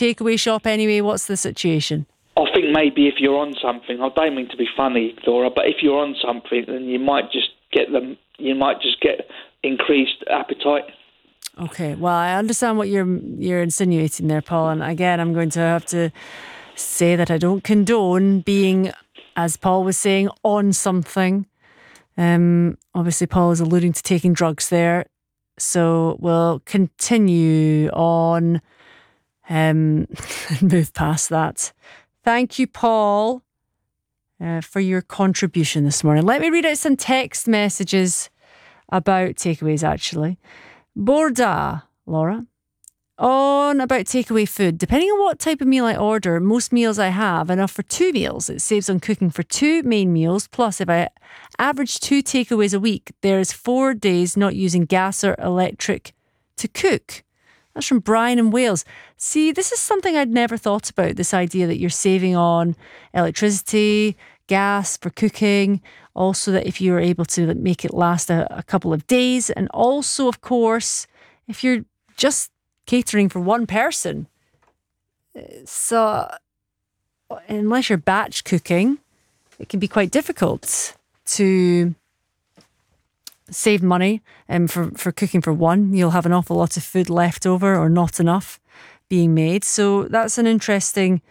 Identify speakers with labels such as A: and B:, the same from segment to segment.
A: takeaway shop anyway? What's the situation?
B: I think maybe if you're on something, I don't mean to be funny, Laura, but if you're on something, then you might just get increased appetite.
A: Okay, well, I understand what you're insinuating there, Paul, and again, I'm going to have to say that I don't condone being, as Paul was saying, on something. Obviously, Paul is alluding to taking drugs there, so we'll continue on and move past that. Thank you, Paul, for your contribution this morning. Let me read out some text messages about takeaways, actually. Borda, Laura, on about takeaway food. Depending on what type of meal I order, most meals I have enough for 2 meals. It saves on cooking for 2 main meals. Plus, if I average 2 takeaways a week, there's 4 days not using gas or electric to cook. That's from Brian in Wales. See, this is something I'd never thought about, this idea that you're saving on electricity, gas for cooking. Also, that if you're able to make it last a couple of days. And also, of course, if you're just catering for one person. So, unless you're batch cooking, it can be quite difficult to save money for cooking for one. You'll have an awful lot of food left over or not enough being made. So that's an interesting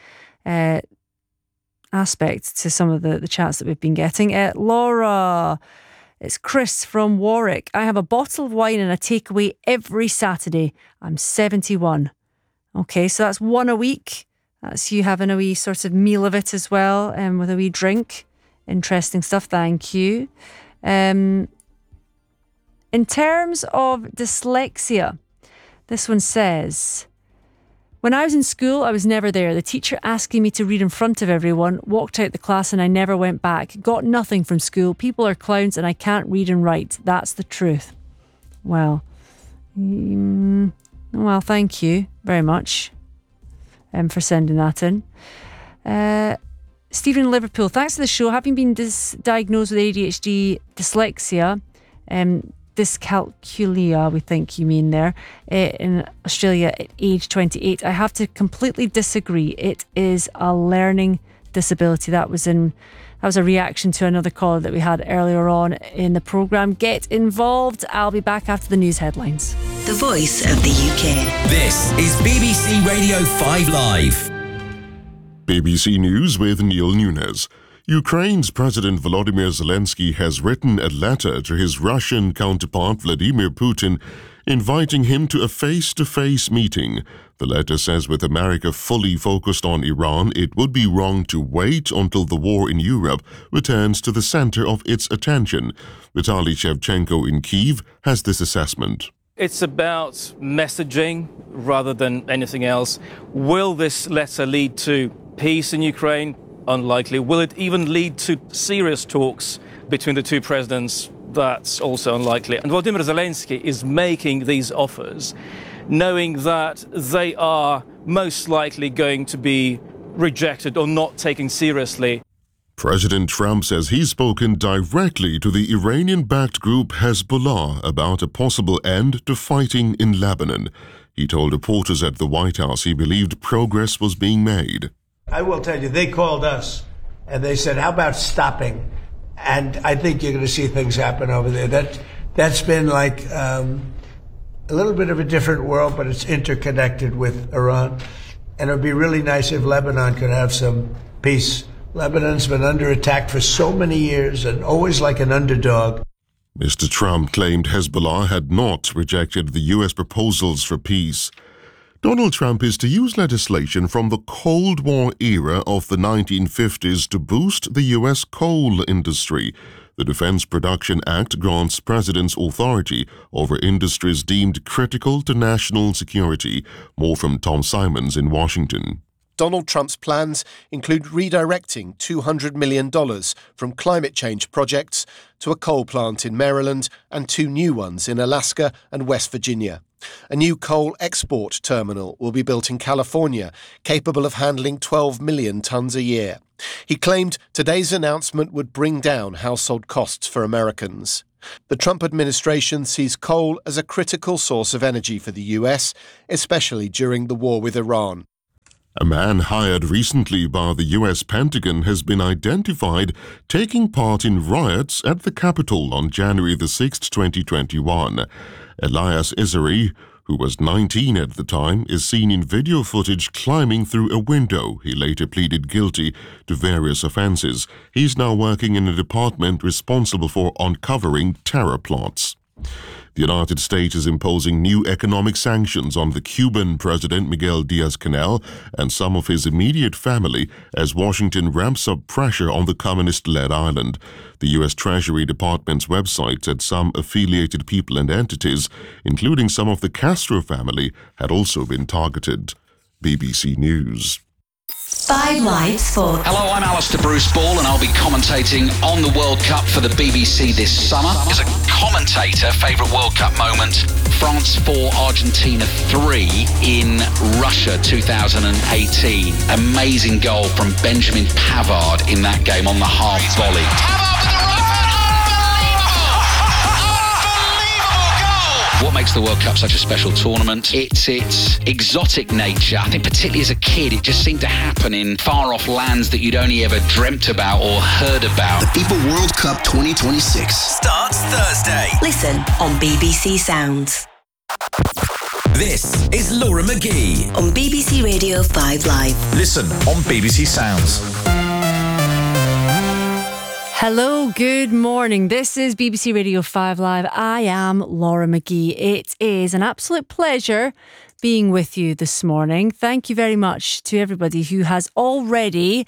A: aspect to some of the chats that we've been getting. Laura, it's Chris from Warwick. I have a bottle of wine and a takeaway every Saturday. I'm 71. Okay, so that's 1 a week. That's you having a wee sort of meal of it as well, with a wee drink. Interesting stuff, thank you. In terms of dyslexia, this one says, when I was in school, I was never there. The teacher asking me to read in front of everyone, walked out the class and I never went back. Got nothing from school. People are clowns and I can't read and write. That's the truth. Well, thank you very much for sending that in. Stephen in Liverpool, thanks for the show. Having been diagnosed with ADHD, dyslexia, dyscalculia, we think you mean there, in Australia at age 28. I have to completely disagree. It is a learning disability. That was a reaction to another caller that we had earlier on in the programme. Get involved. I'll be back after the news headlines.
C: The Voice of the UK.
D: This is BBC Radio 5 Live.
E: BBC News with Neil Nunes. Ukraine's President Volodymyr Zelensky has written a letter to his Russian counterpart Vladimir Putin, inviting him to a face-to-face meeting. The letter says with America fully focused on Iran, it would be wrong to wait until the war in Europe returns to the center of its attention. Vitaly Shevchenko in Kyiv has this assessment.
F: It's about messaging rather than anything else. Will this letter lead to peace in Ukraine? Unlikely. Will it even lead to serious talks between the two presidents? That's also unlikely. And Volodymyr Zelensky is making these offers knowing that they are most likely going to be rejected or not taken seriously.
E: President Trump says he's spoken directly to the Iranian-backed group Hezbollah about a possible end to fighting in Lebanon. He told reporters at the White House he believed progress was being made.
G: I will tell you, they called us and they said, how about stopping? And I think you're going to see things happen over there. That's been like a little bit of a different world, but it's interconnected with Iran. And it would be really nice if Lebanon could have some peace. Lebanon's been under attack for so many years and always like an underdog.
E: Mr. Trump claimed Hezbollah had not rejected the U.S. proposals for peace. Donald Trump is to use legislation from the Cold War era of the 1950s to boost the U.S. coal industry. The Defense Production Act grants presidents authority over industries deemed critical to national security. More from Tom Simons in Washington.
H: Donald Trump's plans include redirecting $200 million from climate change projects to a coal plant in Maryland and 2 new ones in Alaska and West Virginia. A new coal export terminal will be built in California, capable of handling 12 million tonnes a year. He claimed today's announcement would bring down household costs for Americans. The Trump administration sees coal as a critical source of energy for the US, especially during the war with Iran.
E: A man hired recently by the US Pentagon has been identified taking part in riots at the Capitol on January the 6th, 2021. Elias Isari, who was 19 at the time, is seen in video footage climbing through a window. He later pleaded guilty to various offenses. He's now working in a department responsible for uncovering terror plots. The United States is imposing new economic sanctions on the Cuban President Miguel Diaz-Canel and some of his immediate family as Washington ramps up pressure on the communist-led island. The U.S. Treasury Department's website said some affiliated people and entities, including some of the Castro family, had also been targeted. BBC News.
C: 5 Live Sport.
I: Hello, I'm Alistair Bruce Ball and I'll be commentating on the World Cup for the BBC this summer. As a commentator, favourite World Cup moment, France 4, Argentina 3 in Russia 2018. Amazing goal from Benjamin Pavard in that game on the half volley. What makes the World Cup such a special tournament? It's its exotic nature. I think particularly as a kid, it just seemed to happen in far-off lands that you'd only ever dreamt about or heard about.
D: The FIFA World Cup 2026 starts Thursday.
C: Listen on BBC Sounds.
D: This is Laura McGee
C: on BBC Radio 5 Live.
J: Listen on BBC Sounds.
A: Hello, good morning. This is BBC Radio 5 Live. I am Laura McGee. It is an absolute pleasure being with you this morning. Thank you very much to everybody who has already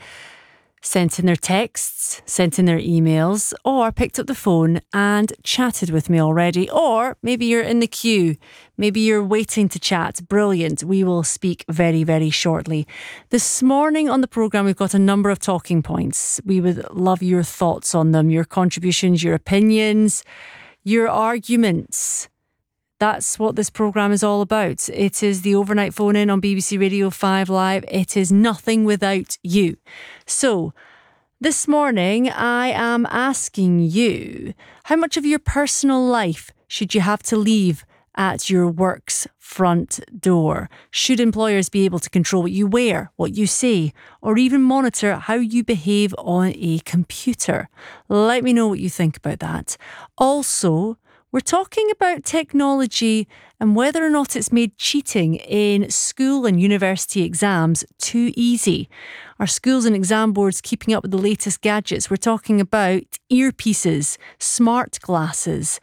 A: sent in their texts, sent in their emails, or picked up the phone and chatted with me already. Or maybe you're in the queue. Maybe you're waiting to chat. Brilliant. We will speak very, very shortly. This morning on the programme, we've got a number of talking points. We would love your thoughts on them, your contributions, your opinions, your arguments. That's what this programme is all about. It is the overnight phone-in on BBC Radio 5 Live. It is nothing without you. So, this morning I am asking you, how much of your personal life should you have to leave at your work's front door? Should employers be able to control what you wear, what you say, or even monitor how you behave on a computer? Let me know what you think about that. Also, we're talking about technology and whether or not it's made cheating in school and university exams too easy. Are schools and exam boards keeping up with the latest gadgets? We're talking about earpieces, smart glasses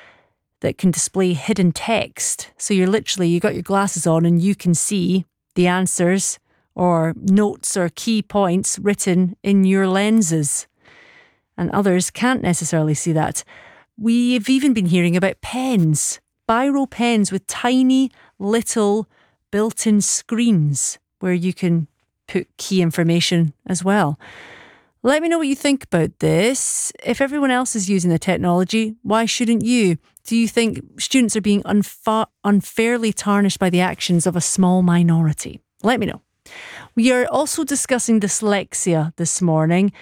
A: that can display hidden text. So you got your glasses on and you can see the answers or notes or key points written in your lenses. And others can't necessarily see that. We've even been hearing about pens, biro pens with tiny little built-in screens where you can put key information as well. Let me know what you think about this. If everyone else is using the technology, why shouldn't you? Do you think students are being unfairly tarnished by the actions of a small minority? Let me know. We are also discussing dyslexia this morning.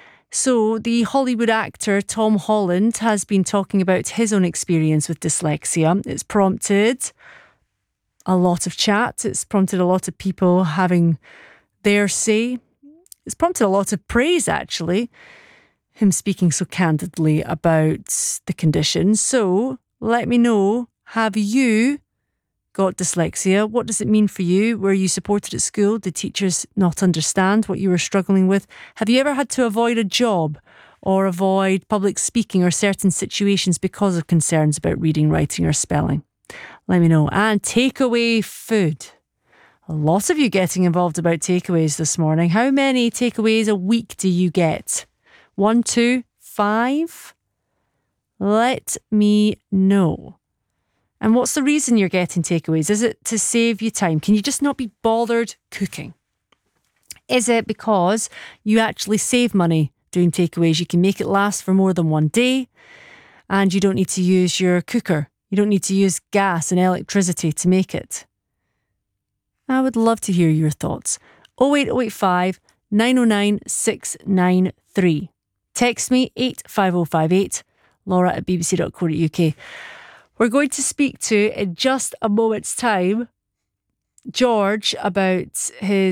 A: So the Hollywood actor Tom Holland has been talking about his own experience with dyslexia. It's prompted a lot of chat. It's prompted a lot of people having their say. It's prompted a lot of praise, actually, him speaking so candidly about the condition. So let me know, have you got dyslexia? What does it mean for you? Were you supported at school? Did teachers not understand what you were struggling with? Have you ever had to avoid a job or avoid public speaking or certain situations because of concerns about reading, writing or spelling? Let me know. And takeaway food. A lot of you getting involved about takeaways this morning. How many takeaways a week do you get? 1, 2, 5? Let me know. And what's the reason you're getting takeaways? Is it to save you time? Can you just not be bothered cooking? Is it because you actually save money doing takeaways? You can make it last for more than one day and you don't need to use your cooker. You don't need to use gas and electricity to make it. I would love to hear your thoughts. 08085 909 693. Text me 85058, laura@bbc.co.uk. We're going to speak to, in just a moment's time, George about his